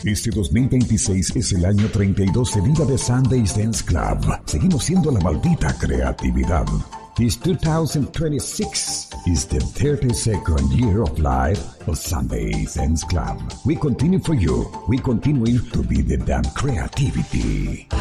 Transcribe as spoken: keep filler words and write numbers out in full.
Este dos mil veintiséis es el año treinta y dos de vida de Sundays Dance Club. Seguimos siendo la maldita creatividad. This two thousand twenty-six is the thirty-second year of life of Sundays Dance Club. We continue for you. We continue to be the damn creativity.